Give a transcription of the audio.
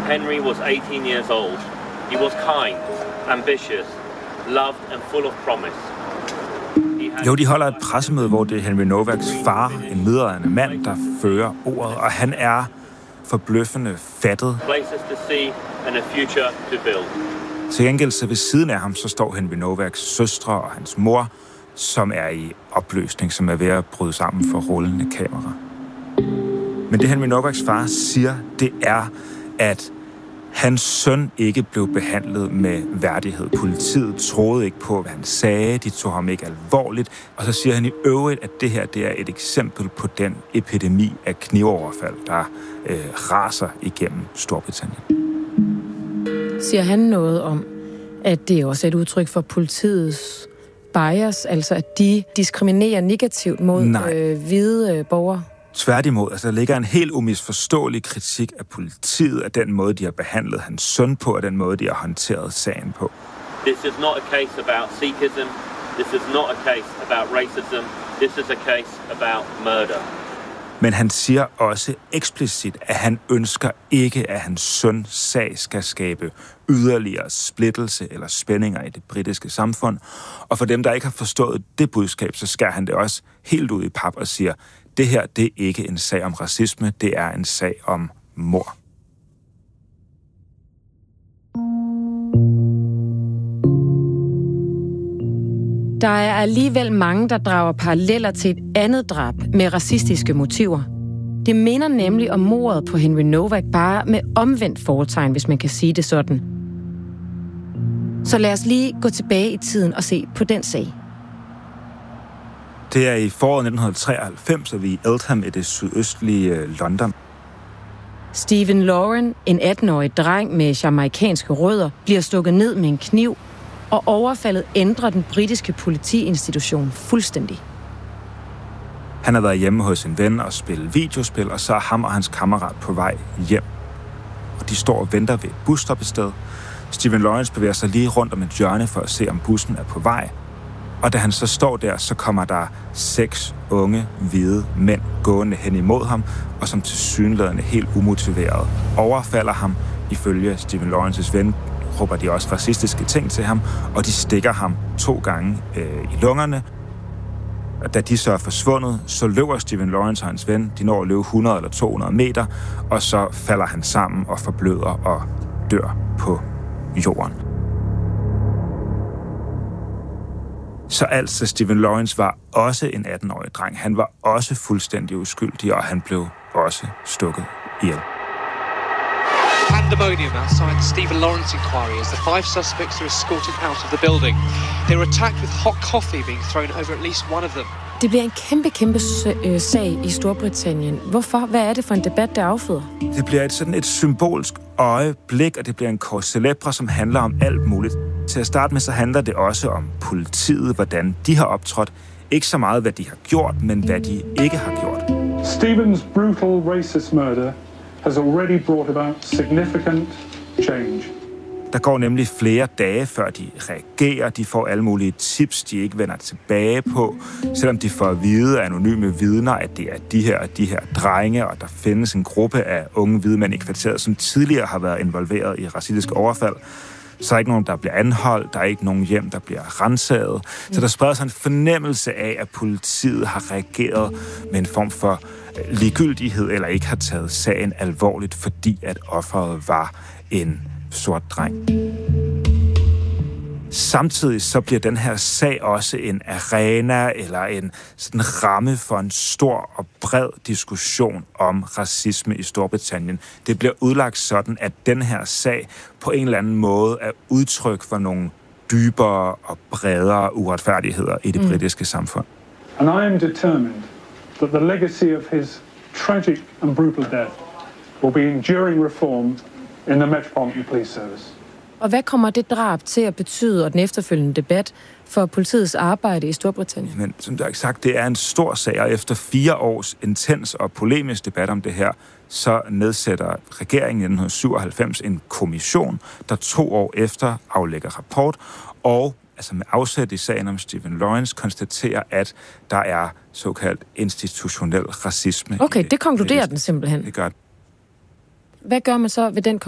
Henry was 18 years old. He was kind, ambitious, loved and full of promise. Jo, de holder et pressemøde, hvor det er Henry Nowaks far, en midaldrende mand, der fører ordet, og han er forbløffende fattet. Places to see and a future to build. Til gengæld så ved siden af ham, så står Henry Nowaks søstre og hans mor, som er i opløsning, som er ved at bryde sammen for rullende kamera. Men det Henry Nowaks far siger, det er, at hans søn ikke blev behandlet med værdighed. Politiet troede ikke på, hvad han sagde. De tog ham ikke alvorligt. Og så siger han i øvrigt, at det her det er et eksempel på den epidemi af knivoverfald, der raser igennem Storbritannien. Siger han noget om, at det er også et udtryk for politiets bias, altså at de diskriminerer negativt mod hvide borgere? Tværtimod, altså der ligger en helt umisforståelig kritik af politiet, af den måde, de har behandlet hans søn på, og den måde, de har håndteret sagen på. This is not a case about Sikhism. This is not a case about racism. This is a case about murder. Men han siger også eksplicit, at han ønsker ikke, at hans søns sag skal skabe yderligere splittelse eller spændinger i det britiske samfund. Og for dem, der ikke har forstået det budskab, så skærer han det også helt ud i pap og siger, det her, det er ikke en sag om racisme, det er en sag om mord. Der er alligevel mange, der drager paralleller til et andet drab med racistiske motiver. Det minder nemlig om mordet på Henry Nowak, bare med omvendt fortegn, hvis man kan sige det sådan. Så lad os lige gå tilbage i tiden og se på den sag. Det er i foråret 1993, og vi er i Eltham i det sydøstlige London. Stephen Lauren, en 18-årig dreng med jamaikanske rødder, bliver stukket ned med en kniv, og overfaldet ændrer den britiske politiinstitution fuldstændig. Han har været hjemme hos en ven og spillet videospil, og så er ham og hans kammerat på vej hjem. Og de står og venter ved et busstoppested. Stephen Lawrence bevæger sig lige rundt om et hjørne for at se, om bussen er på vej. Og da han så står der, så kommer der 6 unge, hvide mænd gående hen imod ham, og som tilsyneladende helt umotiveret overfalder ham. Ifølge Stephen Lawrences ven råber de også racistiske ting til ham, og de stikker ham 2 gange i lungerne. Og da de så er forsvundet, så løber Stephen Lawrence og hans ven. De når at løbe 100 eller 200 meter, og så falder han sammen og forbløder og dør på jorden. Så altså, Stephen Lawrence var også en 18-årig dreng. Han var også fuldstændig uskyldig, og han blev også stukket ihjel. Pandemonium outside Stephen Lawrence inquiry as the 5 suspects are escorted out of the building. They were attacked with hot coffee being thrown over at least one of them. Det bliver en kæmpe sag i Storbritannien. Hvorfor? Hvad er det for en debat, der afføder? Det bliver et symbolsk øjeblik, og det bliver en cause célèbre, som handler om alt muligt. Til at starte med, så handler det også om politiet, hvordan de har optrådt. Ikke så meget, hvad de har gjort, men hvad de ikke har gjort. Stephen's brutal racist murder has already brought about significant change. Der går nemlig flere dage, før de reagerer. De får alle mulige tips, de ikke vender tilbage på. Selvom de får at vide af anonyme vidner, at det er de her drenge, og der findes en gruppe af unge hvide mænd i kvarteret, som tidligere har været involveret i racistiske overfald. Så er der ikke nogen, der bliver anholdt, der er ikke nogen hjem, der bliver ransaget. Så der spreder sig en fornemmelse af, at politiet har reageret med en form for ligegyldighed, eller ikke har taget sagen alvorligt, fordi at offeret var en sort dreng. Samtidig så bliver den her sag også en arena eller en sådan ramme for en stor og bred diskussion om racisme i Storbritannien. Det bliver udlagt sådan, at den her sag på en eller anden måde er udtryk for nogle dybere og bredere uretfærdigheder i det britiske samfund. And I am determined that the legacy of his tragic and brutal death will be enduring reform in the Metropolitan Police Service. Og hvad kommer det drab til at betyde, og den efterfølgende debat, for politiets arbejde i Storbritannien? Men som du har sagt, det er en stor sag, og efter 4 års intens og polemisk debat om det her, så nedsætter regeringen i 1997 en kommission, der 2 år efter aflægger rapport, og altså med afsæt i sagen om Stephen Lawrence, konstaterer, at der er såkaldt institutionel racisme. Okay, det konkluderer den simpelthen. Det gør. Hvad gør man så ved den